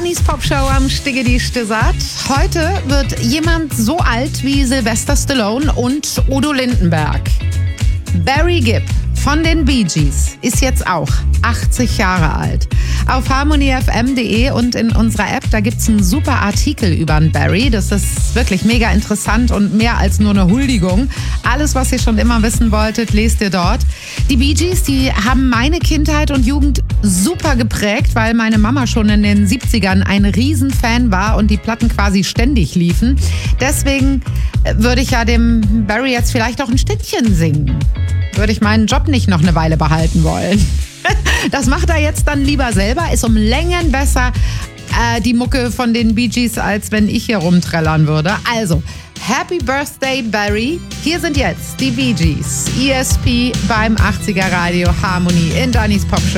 Dannys Popshow am Stiggedi Stissat. Heute wird jemand so alt wie Sylvester Stallone und Udo Lindenberg. Barry Gibb von den Bee Gees ist jetzt auch 80 Jahre alt. Auf harmonyfm.de und in unserer App, da gibt's einen super Artikel über den Barry. Das ist wirklich mega interessant und mehr als nur eine Huldigung. Alles, was ihr schon immer wissen wolltet, lest ihr dort. Die Bee Gees, die haben meine Kindheit und Jugend super geprägt, weil meine Mama schon in den 70ern ein Riesenfan war und die Platten quasi ständig liefen. Deswegen würde ich ja dem Barry jetzt vielleicht auch ein Stückchen singen. Würde ich meinen Job nicht noch eine Weile behalten wollen. Das macht er jetzt dann lieber selber. Ist um Längen besser die Mucke von den Bee Gees, als wenn ich hier rumträllern würde. Also, Happy Birthday, Barry. Hier sind jetzt die Bee Gees. ESP beim 80er Radio Harmony in Dannys Popshow.